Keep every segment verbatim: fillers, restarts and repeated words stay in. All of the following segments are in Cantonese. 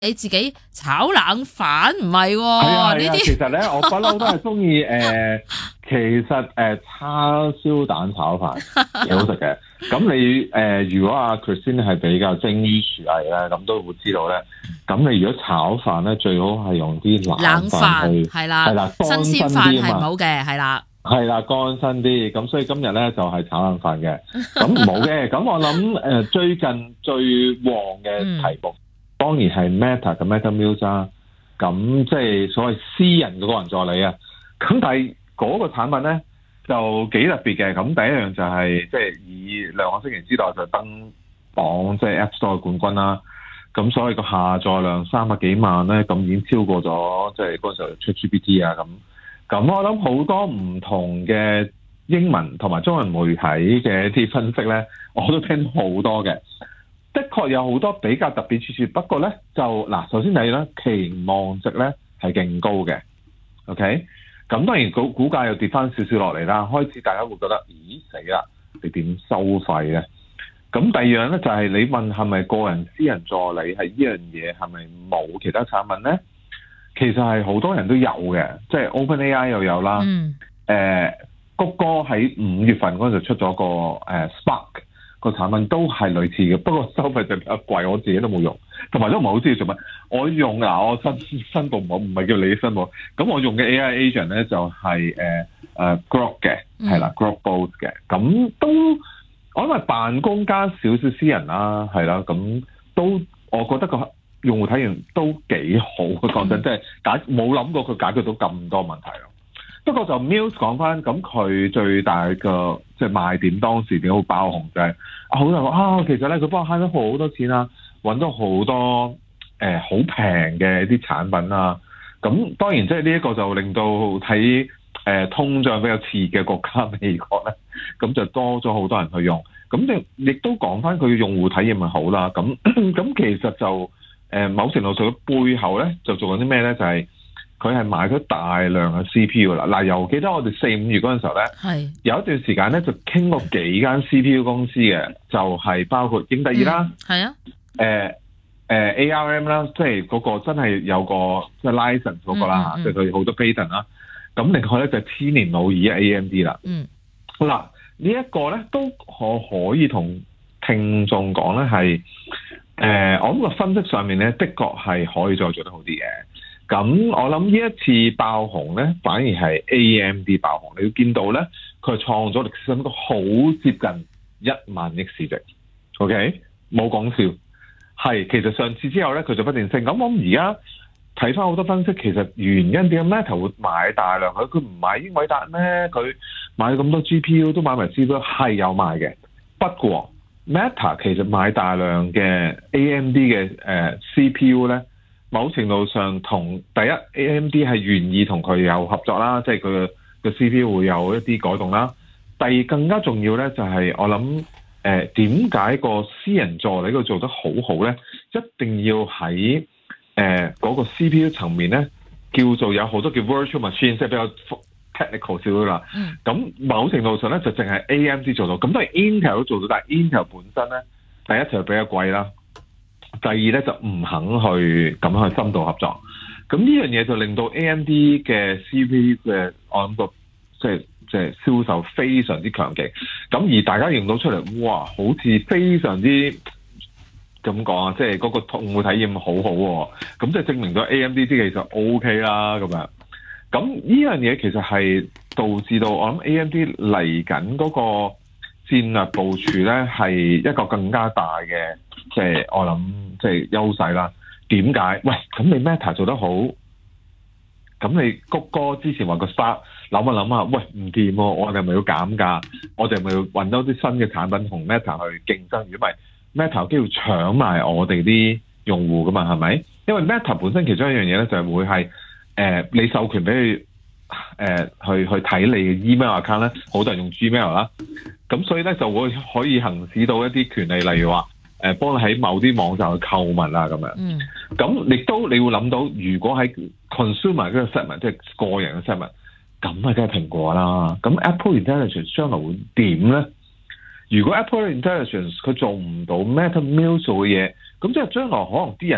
你自己炒冷飯唔係喎？ 係啊係啊， 呢啲其實咧我不嬲都係中意誒，其實誒、呃、叉燒蛋炒飯幾好食嘅。咁你誒、呃、如果阿 Christine 係比較精於廚藝咧，咁都會知道咧。咁你如果炒飯咧，最好係用啲冷飯去， 係啦， 係啦，乾新鮮身啲啊嘛。 飯係唔好嘅，係啦。 係啦，乾身啲，咁所以今日咧就係、是、炒冷飯嘅，咁冇嘅。咁我諗誒、呃、最近最旺嘅題目，嗯、當然係 Meta 嘅 Meta Muse 啦。咁即係所謂私人嘅個人助理啊。咁但係嗰個產品咧就幾特別嘅。咁第一樣就係即係以兩個星期之內就登榜即係 App Store 嘅冠軍啦。咁所以個下載量三百幾萬咧，咁已經超過咗即係嗰時候 ChatGPT 啊咁。咁我諗好多唔同嘅英文同埋中文媒體嘅一啲分析咧，我都聽好多嘅。的確有好多比較特別之處，不過咧就嗱，首先睇咧期望值咧係勁高嘅 ，OK？咁當然股股價又跌翻少少落嚟啦，開始大家會覺得，咦死啦，你點收費咧？咁第二樣咧就係你問係咪個人私人助理係呢樣嘢係咪冇其他產品咧？其實係好多人都有嘅，即係 OpenAI 又有啦。嗯。誒、呃，谷歌喺五月份嗰陣出咗個誒、呃、Spark 個產品，都係類似嘅，不過收費就比較貴，我自己都冇用，同埋都唔係好知做乜。我用嗱，我申申報我唔係叫你申報。咁我用嘅 A I agent 咧就係誒誒 Grok 嘅，係啦 Grokbot 嘅。咁都我諗係辦公加少少私人啦，係啦，咁都我覺得個用戶體驗都幾好嘅，講真，即係解冇諗過佢解決到咁多問題咯。不過就 Muse 講翻，咁佢最大嘅即係賣點當時點好爆紅就係、是、啊，好多人話啊，其實咧佢幫我慳咗好多錢啦，揾到好多誒好平嘅啲產品啦。咁當然即係呢一個就令到喺誒、呃、通脹比較熾嘅國家美國咧，咁就多咗好多人去用。咁就亦都講翻佢嘅用戶體驗係好啦。咁咁其實就誒某程度上背後咧就做緊啲咩咧？就係佢係買咗大量嘅 C P U 啦。嗱，又記得我哋四五月嗰陣時候咧，係有一段時間咧就傾過幾間 C P U 公司嘅，就係、是、包括英特爾啦，係、嗯、啊，誒、呃、誒、呃、A R M 啦，即係嗰個真係有個即係 license 嗰個啦嚇，即係佢好多 patent 啦。咁另外咧就係千年老二 A M D 啦。嗯，好啦，這個、呢一個咧都可可以同聽眾講咧係。誒、呃，我諗個分析上面咧，的確係可以再做得好啲嘅。咁我諗呢一次爆紅咧，反而係 A M D 爆紅。你要見到咧，佢創咗歷史新高，好接近一萬億市值。OK，冇講笑。係，其實上次之後咧，佢就不斷升。咁我諗而家睇翻好多分析，其實原因點解 Meta 會買大量佢？佢唔買英偉達咩？佢買咁多 G P U 都買埋 C P U，係有賣嘅。不過Meta 其實買大量嘅 A M D 嘅誒、呃、C P U 咧，某程度上同第一 A M D 係願意同佢有合作啦，即係佢嘅 C P U 會有一啲改動啦。第二更加重要咧，就係、是、我諗誒點解個私人助理佢做得好好咧？一定要喺誒嗰個 C P U 層面咧，叫做有好多叫 virtual machine，即係比較 technical 少少啦，咁、嗯、某程度上咧就淨係 A M D 做到，咁當然 Intel 都做到，但係 Intel 本身咧，第一就比較貴啦，第二咧就唔肯去咁樣去深度合作，咁呢樣嘢就令到 A M D 嘅 C P U 嘅我諗個即係即係銷售非常之強勁，咁而大家用到出嚟，哇，好似非常之咁講啊，即係嗰個用戶體驗好好喎，咁即係證明咗 A M D 啲其實 O K 啦，咁樣。咁呢樣嘢其實係導致到我諗 A M D 嚟緊嗰個戰略部署咧，係一個更加大嘅，即係我諗即係優勢啦。點解？喂，咁你 Meta 做得好，咁你谷歌之前話個 Spark 諗一諗下，喂唔掂喎，我哋係咪要減價？我哋係咪要揾多啲新嘅產品同 Meta 去競爭？如果唔係 Meta 有機會搶埋我哋啲用戶噶嘛？係咪？因為 Meta 本身其中一樣嘢咧，就係會係。誒、呃，你授權俾佢誒去去睇你嘅 email account 咧，好多人用 Gmail 啦，咁所以咧就會可以行使到一啲權利，例如話誒幫你喺某啲網站去購物啦咁樣。嗯。咁亦都你會諗到，如果喺 consumer 嗰個 segment，即係個人嘅 segment，咁啊梗係蘋果啦。咁 Apple Intelligence 將來會點咧？如果 Apple Intelligence 佢做唔到 Meta Muse 做嘅嘢，咁即係將來可能啲人係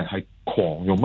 狂用乜